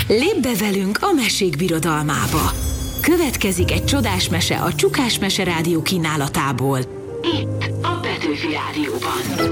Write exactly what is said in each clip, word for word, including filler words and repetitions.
Lépj be velünk a mesék birodalmába. Következik egy csodás mese a Csukás Mese Rádió kínálatából. Itt a Petőfi Rádióban.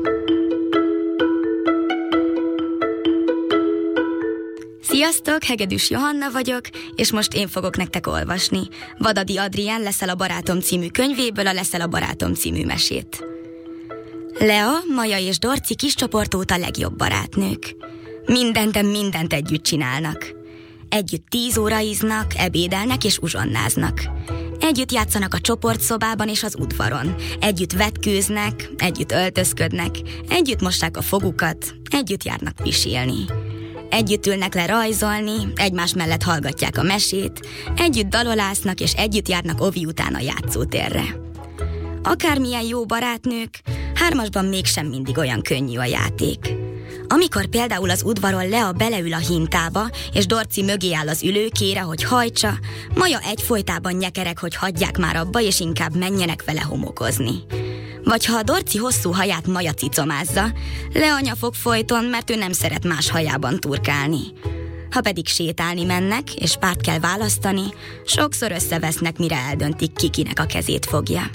Sziasztok, Hegedűs Johanna vagyok, és most én fogok nektek olvasni Vadadi Adrián Leszel a barátom című könyvéből a Leszel a barátom című mesét. Lea, Maja és Dorci kis csoport óta legjobb barátnők. Mindent, mindent együtt csinálnak. Együtt tíz óra iznak, ebédelnek és uzsonnáznak. Együtt játszanak a csoportszobában és az udvaron. Együtt vetkőznek, együtt öltözködnek, együtt mossák a fogukat, együtt járnak pisilni. Együtt ülnek le rajzolni, egymás mellett hallgatják a mesét, együtt dalolásznak és együtt járnak ovi után a játszótérre. Akármilyen jó barátnők, hármasban mégsem mindig olyan könnyű a játék. Amikor például az udvaron Lea beleül a hintába, és Dorci mögé áll az ülőkére, hogy hajtsa, Maja egyfolytában nyekereg, hogy hagyják már abba, és inkább menjenek vele homokozni. Vagy ha a Dorci hosszú haját Maja cicomázza, Leanya fog folyton, mert ő nem szeret más hajában turkálni. Ha pedig sétálni mennek, és párt kell választani, sokszor összevesznek, mire eldöntik, ki kinek a kezét fogja.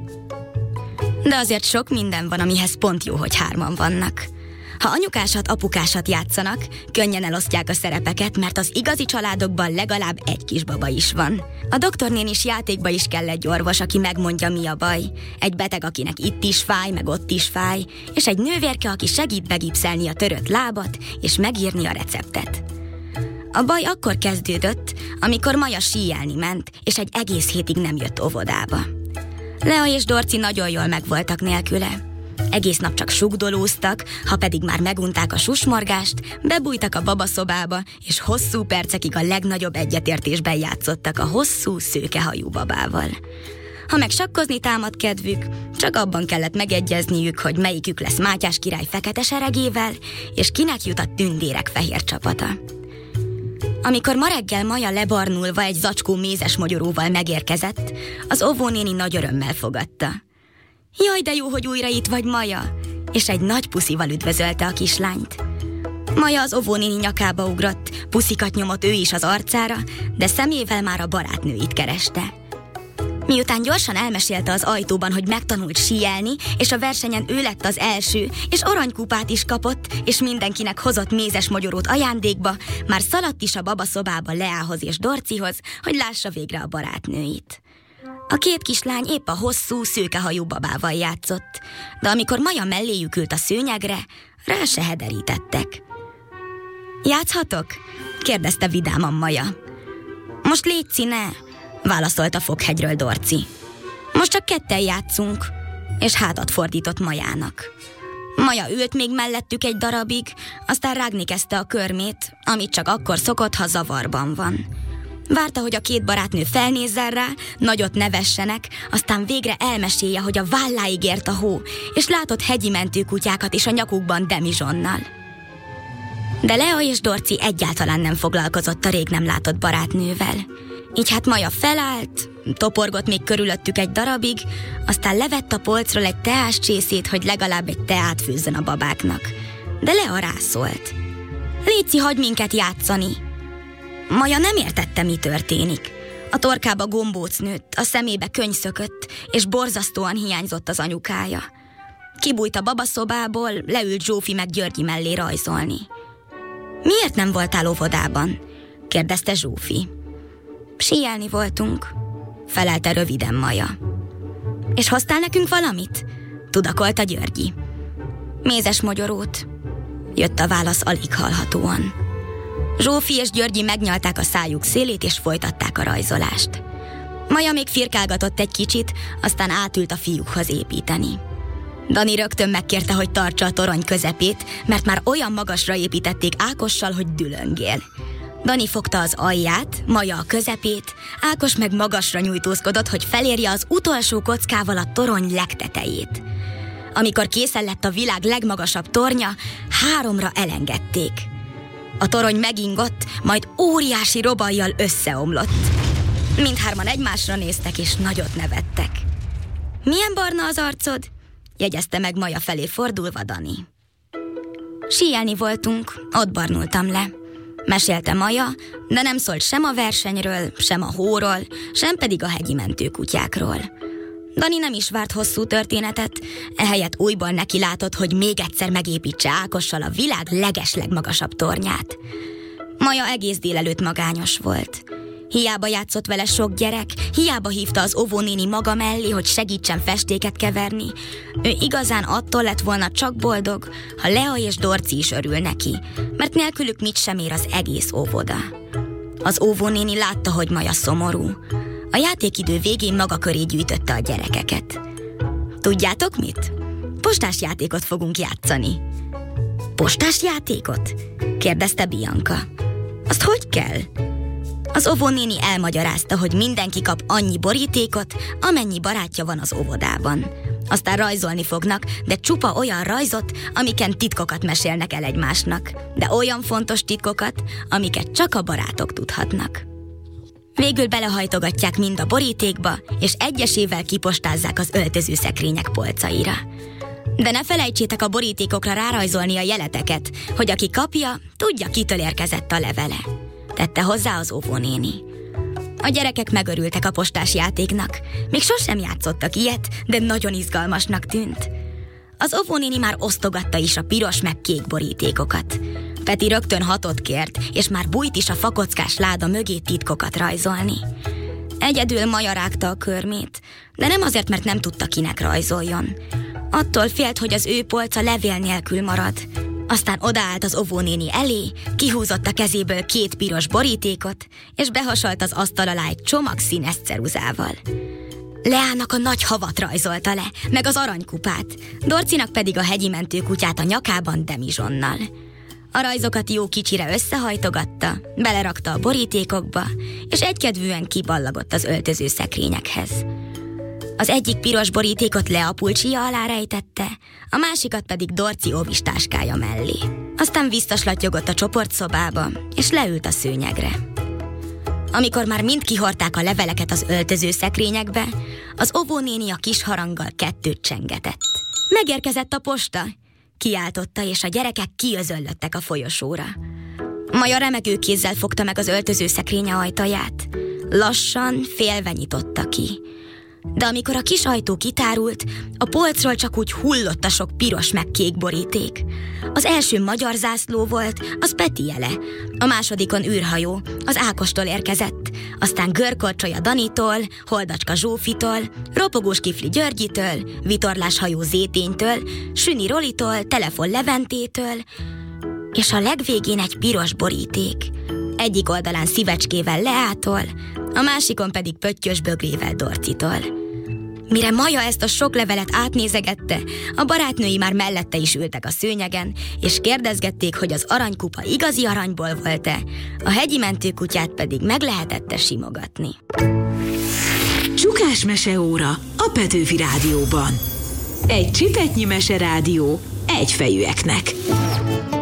De azért sok minden van, amihez pont jó, hogy hárman vannak. Ha anyukásat, apukásat játszanak, könnyen elosztják a szerepeket, mert az igazi családokban legalább egy kisbaba is van. A doktornénis játékba is kell egy orvos, aki megmondja, mi a baj. Egy beteg, akinek itt is fáj, meg ott is fáj, és egy nővérke, aki segít begipszelni a törött lábat, és megírni a receptet. A baj akkor kezdődött, amikor Maja síelni ment, és egy egész hétig nem jött óvodába. Lea és Dorci nagyon jól megvoltak nélküle. Egész nap csak sugdolóztak, ha pedig már megunták a susmorgást, bebújtak a babaszobába, és hosszú percekig a legnagyobb egyetértésben játszottak a hosszú, szőkehajú babával. Ha meg sakkozni támad kedvük, csak abban kellett megegyezniük, hogy melyikük lesz Mátyás király fekete seregével, és kinek jut a tündérek fehér csapata. Amikor ma reggel Maja lebarnulva egy zacskó mézes mogyoróval megérkezett, az óvónéni nagy örömmel fogadta. Jaj, de jó, hogy újra itt vagy, Maja! És egy nagy puszival üdvözölte a kislányt. Maja az óvónéni nyakába ugrott, puszikat nyomott ő is az arcára, de szemével már a barátnőit kereste. Miután gyorsan elmesélte az ajtóban, hogy megtanult síelni, és a versenyen ő lett az első, és aranykupát is kapott, és mindenkinek hozott mézes mogyorót ajándékba, már szaladt is a babaszobába Leához és Dorcihoz, hogy lássa végre a barátnőit. A két kislány épp a hosszú, szőkehajú babával játszott, de amikor Maja melléjük ült a szőnyegre, rá se hederítettek. Játszhatok? Kérdezte vidáman Maja. Most létszi, ne, válaszolta Fokhegyről Dorci. Most csak ketten játszunk, és hátat fordított Majának. Maja ült még mellettük egy darabig, aztán rágni kezdte a körmét, amit csak akkor szokott, ha zavarban van. Várta, hogy a két barátnő felnézzen rá, nagyot nevessenek, aztán végre elmesélje, hogy a válláig ért a hó, és látott hegyi mentőkutyákat is a nyakukban demizsonnal. De Lea és Dorci egyáltalán nem foglalkozott a rég nem látott barátnővel. Így hát Maja felállt, toporgott még körülöttük egy darabig, aztán levett a polcról egy teás csészét, hogy legalább egy teát főzzön a babáknak. De Lea rászólt. Léci, hagyj minket játszani! Maja nem értette, mi történik. A torkába gombóc nőtt, a szemébe könny szökött, és borzasztóan hiányzott az anyukája. Kibújt a babaszobából, leült Zsófi meg Györgyi mellé rajzolni. Miért nem voltál óvodában? Kérdezte Zsófi. Síelni voltunk, felelte röviden Maja. És hoztál nekünk valamit? Tudakolta Györgyi. Mézes mogyorót, jött a válasz alig hallhatóan. Zsófi és Györgyi megnyalták a szájuk szélét, és folytatták a rajzolást. Maja még firkálgatott egy kicsit, aztán átült a fiúkhoz építeni. Dani rögtön megkérte, hogy tartsa a torony közepét, mert már olyan magasra építették Ákossal, hogy dülöngél. Dani fogta az alját, Maja a közepét, Ákos meg magasra nyújtózkodott, hogy felérje az utolsó kockával a torony legtetejét. Amikor készen lett a világ legmagasabb tornya, háromra elengedték. A torony megingott, majd óriási robajjal összeomlott. Mindhárman egymásra néztek, és nagyot nevettek. Milyen barna az arcod? Jegyezte meg Maja felé fordulva Dani. Síelni voltunk, ott barnultam le. Mesélte Maja, de nem szólt sem a versenyről, sem a hóról, sem pedig a hegyi mentőkutyákról. Dani nem is várt hosszú történetet, ehelyett újból neki látott, hogy még egyszer megépítse Ákossal a világ legeslegmagasabb tornyát. Maja egész délelőtt magányos volt. Hiába játszott vele sok gyerek, hiába hívta az óvónéni maga mellé, hogy segítsen festéket keverni. Ő igazán attól lett volna csak boldog, ha Lea és Dorci is örül neki, mert nélkülük mit sem ér az egész óvoda. Az óvónéni látta, hogy Maja szomorú. A játékidő végén maga köré gyűjtötte a gyerekeket. Tudjátok mit? Postás játékot fogunk játszani. Postás játékot? Kérdezte Bianca. Azt hogy kell? Az óvónéni elmagyarázta, hogy mindenki kap annyi borítékot, amennyi barátja van az óvodában. Aztán rajzolni fognak, de csupa olyan rajzot, amiken titkokat mesélnek el egymásnak. De olyan fontos titkokat, amiket csak a barátok tudhatnak. Végül belehajtogatják mind a borítékba, és egyesével kipostázzák az öltözőszekrények polcaira. De ne felejtsétek a borítékokra rárajzolni a jeleteket, hogy aki kapja, tudja, kitől érkezett a levele. Tette hozzá az óvónéni. A gyerekek megörültek a postás játéknak. Még sosem játszottak ilyet, de nagyon izgalmasnak tűnt. Az óvónéni már osztogatta is a piros meg kék borítékokat. Peti rögtön hatot kért, és már bújt is a fakockás láda mögé titkokat rajzolni. Egyedül Maja rágta a körmét, de nem azért, mert nem tudta, kinek rajzoljon. Attól félt, hogy az ő polca levél nélkül marad. Aztán odaállt az óvónéni elé, kihúzott a kezéből két piros borítékot, és behasalt az asztal alá egy csomag színes ceruzával. Leának a nagy havat rajzolta le, meg az aranykupát, Dorcinak pedig a hegyi mentőkutyát a nyakában demizsonnal. A rajzokat jó kicsire összehajtogatta, belerakta a borítékokba, és egykedvűen kiballagott az öltöző szekrényekhez. Az egyik piros borítékot Lea pulcsia alá rejtette, a másikat pedig Dorci óvistáskája mellé. Aztán visszaslattyogott a csoportszobába, és leült a szőnyegre. Amikor már mind kihordták a leveleket az öltöző szekrényekbe, az óvónéni a kis haranggal kettőt csengetett. Megérkezett a posta! Kiáltotta, és a gyerekek kiözöllöttek a folyosóra. Maja remegő kézzel fogta meg az öltöző szekrénye ajtaját. Lassan, félve nyitotta ki. De amikor a kis ajtó kitárult, a polcról csak úgy hullott a sok piros meg kék boríték. Az első magyar zászló volt, az Peti jele. A másodikon űrhajó, az Ákostól érkezett. Aztán görkorcsolya Danitól, Holdacska Zsófitól, ropogós kifli Györgyitől, vitorláshajó Zéténytől, Süni Rolitól, telefon Leventétől, és a legvégén egy piros boríték. Egyik oldalán szívecskével Leától, a másikon pedig pöttyös bögrével Dorcitól. Mire Maja ezt a sok levelet átnézegette, a barátnői már mellette is ültek a szőnyegen, és kérdezgették, hogy az aranykupa igazi aranyból volt-e, a hegyi mentőkutyát pedig meg lehetett-e simogatni. Csukás meseóra a Petőfi Rádióban. Egy csipetnyi meserádió egyfejűeknek.